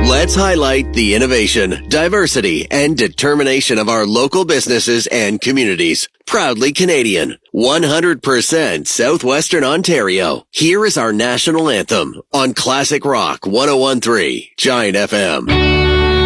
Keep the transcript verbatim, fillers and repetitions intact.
Let's highlight the innovation, diversity, and determination of our local businesses and communities. Proudly Canadian, one hundred percent Southwestern Ontario. Here is our national anthem on Classic Rock one oh one point three Giant F M.